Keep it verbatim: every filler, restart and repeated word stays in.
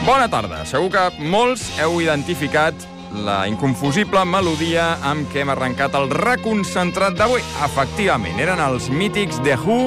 Bona tarda. Segur que molts heu identificat la inconfusible melodia amb què hem arrencat el reconcentrat d'avui. Efectivament, eren els mítics The Who